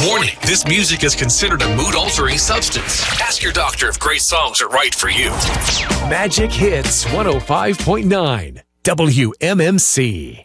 Warning, this music is considered a mood-altering substance. Ask your doctor if great songs are right for you. Magic Hits 105.9 WMMC.